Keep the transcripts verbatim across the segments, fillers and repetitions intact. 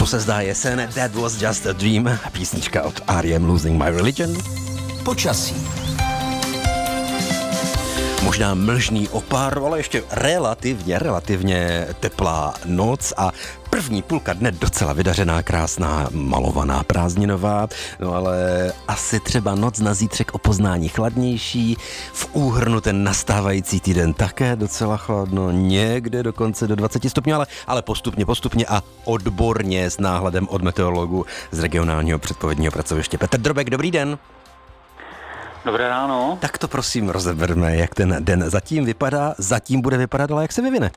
se zdá jesen, That Was Just a Dream, písnička od R E M Losing My Religion. Počasí. Možná mlžný opár, ale ještě relativně, relativně teplá noc a první půlka dne docela vydařená, krásná, malovaná, prázdninová, no ale asi třeba noc na zítřek o poznání chladnější, v úhrnu ten nastávající týden také docela chladno, někde dokonce do dvacet stupňů, ale, ale postupně, postupně a odborně s náhledem od meteorologu z regionálního předpovědního pracoviště. Petr Drobek, dobrý den. Dobré ráno. Tak to prosím rozeberme, jak ten den zatím vypadá, zatím bude vypadat, ale jak se vyvine.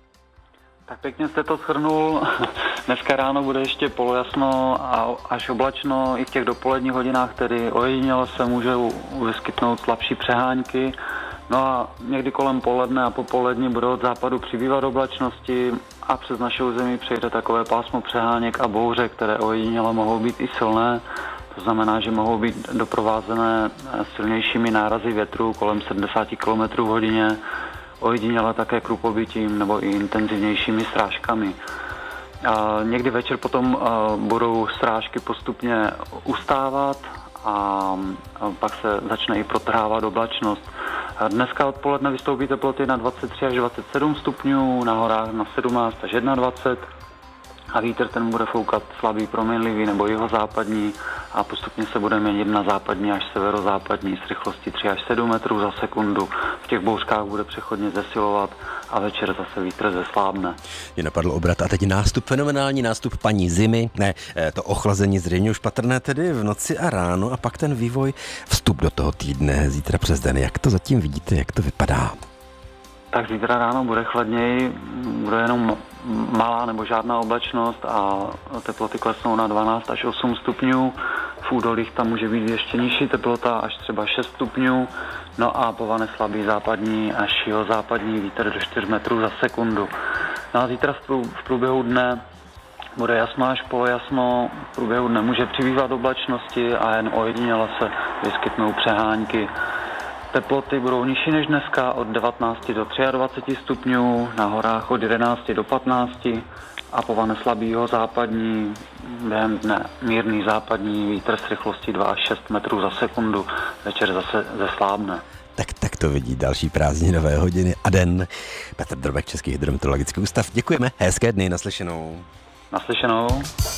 Tak pěkně jste to shrnul. Dneska ráno bude ještě polojasno a až oblačno i v těch dopoledních hodinách, tedy ojediněle se můžou vyskytnout slabší přehánky. No a někdy kolem poledne a popolední bude od západu přibývat oblačnosti a přes naše území přejde takové pásmo přeháněk a bouře, které ojediněle mohou být i silné. To znamená, že mohou být doprovázené silnějšími nárazy větru kolem sedmdesát kilometrů v hodině, ojediněle také krupobytím nebo i intenzivnějšími srážkami. A někdy večer potom budou srážky postupně ustávat a pak se začne i protrhávat oblačnost. Dneska odpoledne vystoupí teploty na dvacet tři až dvacet sedm stupňů, na horách na sedmnáct až dvacet jedna a vítr ten bude foukat slabý, proměnlivý nebo jihozápadní a postupně se bude měnit na západní až severozápadní s rychlostí tři až sedm metrů za sekundu. V těch bouřkách bude přechodně zesilovat a večer zase vítr zeslábne. Mě napadl obrat a teď nástup, fenomenální nástup paní zimy, ne, to ochlazení zřejmě už patrné tedy v noci a ráno a pak ten vývoj, vstup do toho týdne, zítra přes den. Jak to zatím vidíte, jak to vypadá? Tak zítra ráno bude chladněji, bude jenom malá nebo žádná oblačnost a teploty klesnou na dvanáct až osm stupňů. V údolích tam může být ještě nižší teplota, až třeba šest stupňů. No a povane slabý západní až jihozápadní vítr do čtyři metrů za sekundu. No a zítra v průběhu dne bude jasno až polojasno, v průběhu dne může přibývat oblačnosti a jen ojediněle se vyskytnou přehánky. Teploty budou nižší než dneska od devatenácti do dvaceti tří stupňů, na horách od jedenácti do patnácti a povane slabýho západní, během dne mírný západní vítr s rychlostí dva až šest metrů za sekundu, večer zase zeslábne. Tak, tak to vidí další prázdninové hodiny a den. Petr Drobek, Český hydrometeorologický ústav. Děkujeme, hezké dny, naslyšenou. Naslyšenou.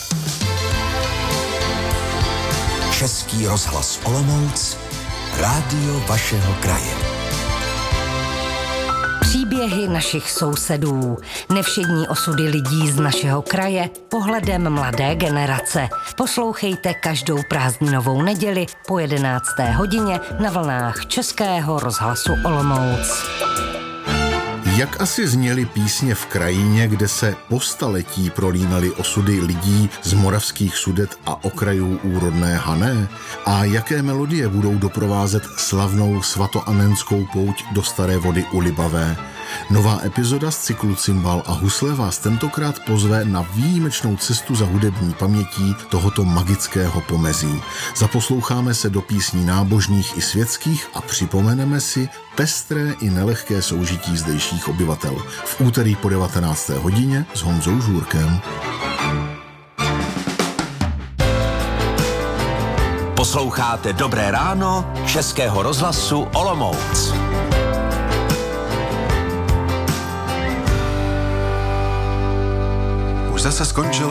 Český rozhlas Olomouc, rádio vašeho kraje. Příběhy našich sousedů, nevšední osudy lidí z našeho kraje, pohledem mladé generace. Poslouchejte každou prázdninovou neděli po jedenácté hodině na vlnách Českého rozhlasu Olomouc. Jak asi zněly písně v krajině, kde se po staletí prolínaly osudy lidí z moravských Sudet a okrajů úrodné Hané? A jaké melodie budou doprovázet slavnou svatoanenskou pouť do Staré Vody u Libavé? Nová epizoda z cyklu Cymbal a husle vás tentokrát pozve na výjimečnou cestu za hudební pamětí tohoto magického pomezí. Zaposloucháme se do písní nábožných i světských a připomeneme si pestré i nelehké soužití zdejších obyvatel. V úterý po devatenácté hodině s Honzou Žůrkem. Posloucháte Dobré ráno Českého rozhlasu Olomouc. Už zase skončil